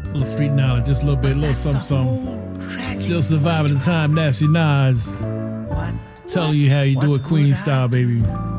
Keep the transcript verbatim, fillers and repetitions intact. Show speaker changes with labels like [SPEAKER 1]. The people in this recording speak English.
[SPEAKER 1] little street knowledge, just a little bit, a little something, something. Still surviving the time, Nasty Nas. Telling you how you do it Queen style, baby.